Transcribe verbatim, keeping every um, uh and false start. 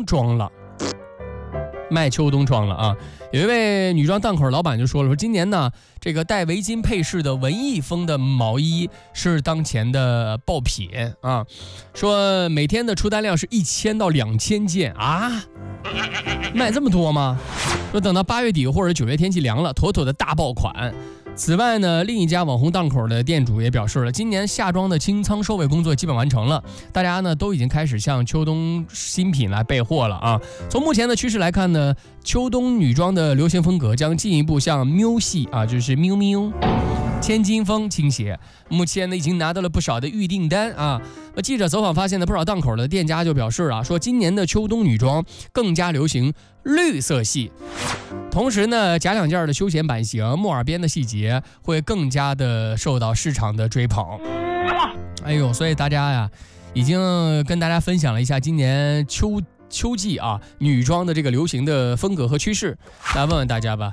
装了。卖秋冬装了啊！有一位女装档口老板就说了，说今年呢，这个带围巾配饰的文艺风的毛衣是当前的爆品啊，说每天的出单量是一千到两千件啊，卖这么多吗？说等到八月底或者九月天气凉了，妥妥的大爆款。此外呢，另一家网红档口的店主也表示了，今年夏装的清仓收尾工作基本完成了，大家呢都已经开始向秋冬新品来备货了啊。从目前的趋势来看呢，秋冬女装的流行风格将进一步向喵系啊，就是喵喵、千金风倾斜。目前呢已经拿到了不少的预订单啊。记者走访发现呢，不少档口的店家就表示啊，说今年的秋冬女装更加流行绿色系。同时呢，假两件的休闲版型、木耳边的细节会更加的受到市场的追捧。哎呦，所以大家呀，已经跟大家分享了一下今年秋秋季啊女装的这个流行的风格和趋势。来问问大家吧，